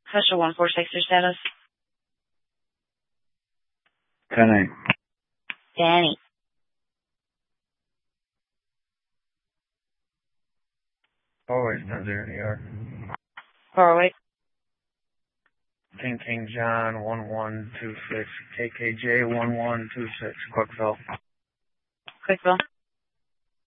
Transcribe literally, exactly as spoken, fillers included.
Official one four six, your status. Ten Danny. Always not there in New York. four oh eight. King King John one one two six, K K J one one two six, Cookville. Quickville.